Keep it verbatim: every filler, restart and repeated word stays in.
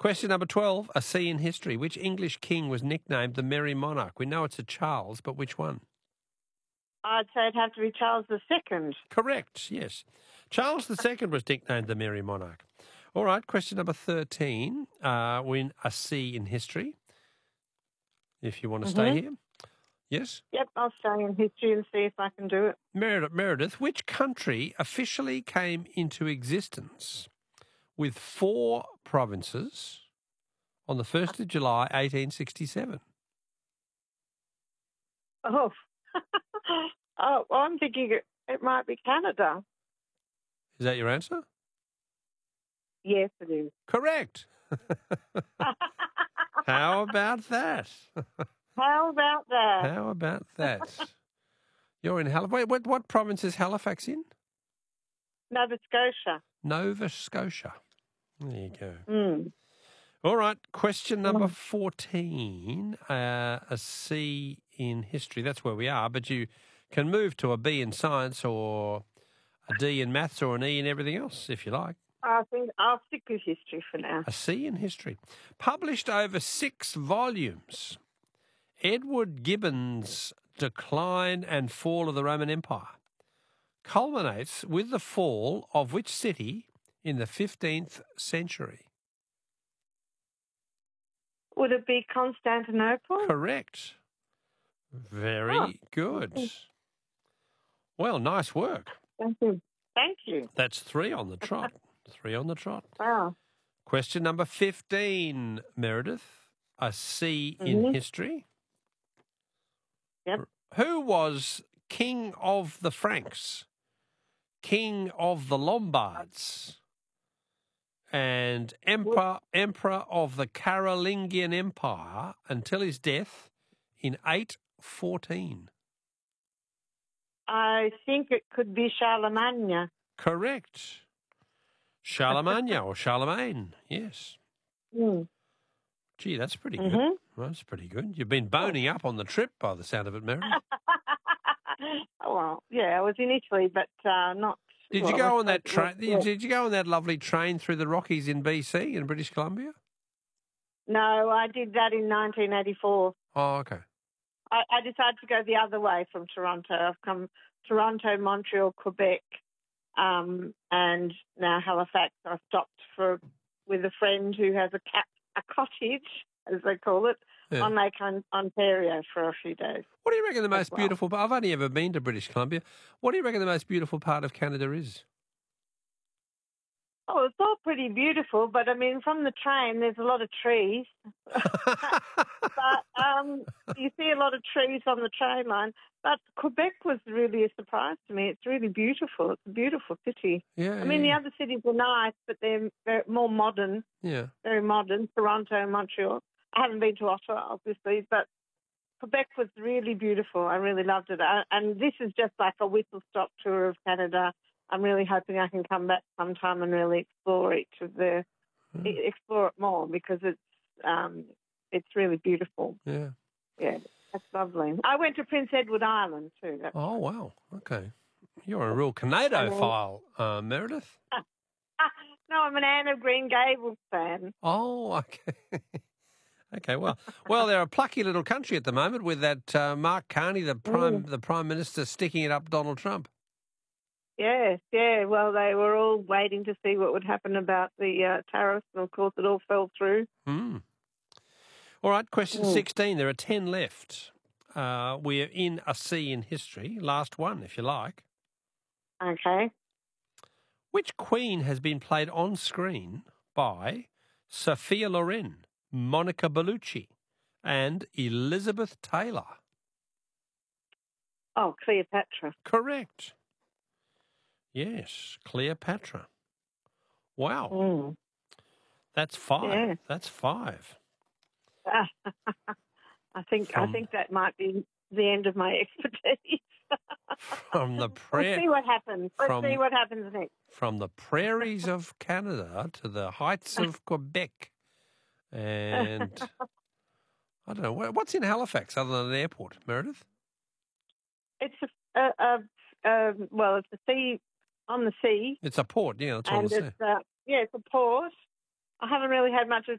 Question number twelve, a C in history. Which English king was nicknamed the Merry Monarch? We know it's a Charles, but which one? I'd say it'd have to be Charles the Second. Correct, yes. Charles the Second was nicknamed the Merry Monarch. All right, question number thirteen, uh, win a C in history, if you want to stay Mhm. here. Yes? Yep, I'll stay in history and see if I can do it. Meredith, Meredith, which country officially came into existence with four provinces on the first of July, eighteen sixty-seven? Oh, oh, well, I'm thinking it, it might be Canada. Is that your answer? Yes, it is. Correct. How about that? How about that? How about that? You're in Halifax. Wait, what, what province is Halifax in? Nova Scotia. Nova Scotia. There you go. Mm. All right, question number fourteen, uh, a C in history. That's where we are, but you can move to a B in science or a D in maths or an E in everything else, if you like. I think I'll stick with history for now. A C in history. Published over six volumes, Edward Gibbon's Decline and Fall of the Roman Empire culminates with the fall of which city in the fifteenth century? Would it be Constantinople? Correct. Very Oh. good. Well, nice work. Thank you. Thank you. That's three on the trot. Three on the trot. Wow. Question number fifteen, Meredith. A C in Mhm. history. Yep. Who was king of the Franks, king of the Lombards, and emperor, emperor of the Carolingian Empire until his death in eight fourteen? I think it could be Charlemagne. Correct. Charlemagne or Charlemagne, yes. Mm. Gee, that's pretty good. Mhm. Well, that's pretty good. You've been boning up on the trip by the sound of it, Meredith. Oh, well, yeah, I was in Italy, but uh, not. Did well, you go it on that was- train? yeah. Did you go on that lovely train through the Rockies in B C in British Columbia? No, I did that in nineteen eighty-four. Oh, okay. I, I decided to go the other way from Toronto. I've come Toronto, Montreal, Quebec, um, and now Halifax. I stopped for with a friend who has a cat, a cottage, as they call it, Yeah. on Lake On- Ontario for a few days. What do you reckon the most well. beautiful? I've only ever been to British Columbia. What do you reckon the most beautiful part of Canada is? Oh, it's all pretty beautiful, but I mean, from the train, there's a lot of trees. But um, you see a lot of trees on the train line. But Quebec was really a surprise to me. It's really beautiful. It's a beautiful city. Yeah. I mean, the yeah. other cities are nice, but they're, they're more modern, yeah. very modern. Toronto, Montreal. I haven't been to Ottawa, obviously, but Quebec was really beautiful. I really loved it. I, and this is just like a whistle-stop tour of Canada. I'm really hoping I can come back sometime and really explore each of the, Hmm. e- explore it more because it's um, it's really beautiful. Yeah. Yeah, that's lovely. I went to Prince Edward Island too. That's Oh wow. Okay. You're a real Canado-phile, uh, Meredith. no, I'm an Anne of Green Gables fan. Oh, okay. Okay, well, well, they're a plucky little country at the moment with that uh, Mark Carney, the prime, the prime minister, sticking it up Donald Trump. Yes, yeah. Well, they were all waiting to see what would happen about the uh, tariffs, and of course, it all fell through. Hmm. All right, question Mm. sixteen. There are ten left. Uh, we're in a C in history. Last one, if you like. Okay. Which queen has been played on screen by Sophia Loren, Monica Bellucci, and Elizabeth Taylor? Oh, Cleopatra. Correct. Yes, Cleopatra. Wow, Mm. that's five. Yeah. That's five. I think From- I think that might be the end of my expertise. From the We'll prayer, see what happens. Let's from- see what happens next. from the prairies of Canada to the heights of Quebec, and I don't know what- what's in Halifax other than an airport, Meredith. It's a, a, a, a well, it's a sea on the sea, It's a port, yeah. That's all and I say. it's uh, yeah, it's a port. I haven't really had much of